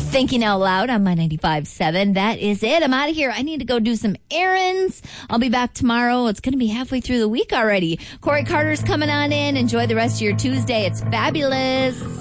Thinking Out Loud on my 95.7. That is it. I'm out of here. I need to go do some errands. I'll be back tomorrow. It's going to be halfway through the week already. Corey Carter's coming on in. Enjoy the rest of your Tuesday. It's fabulous.